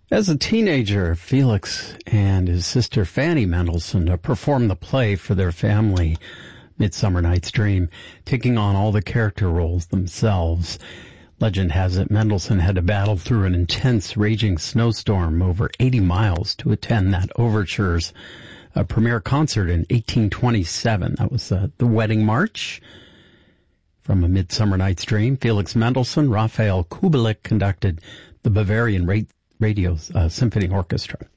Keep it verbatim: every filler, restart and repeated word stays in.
As a teenager, Felix and his sister Fanny Mendelssohn performed the play for their family, Midsummer Night's Dream, taking on all the character roles themselves. Legend has it Mendelssohn had to battle through an intense, raging snowstorm over eighty miles to attend that overture's uh, premiere concert in eighteen twenty-seven. That was uh, the Wedding March from A Midsummer Night's Dream. Felix Mendelssohn, Raphael Kubelik conducted the Bavarian Radio uh, Symphony Orchestra.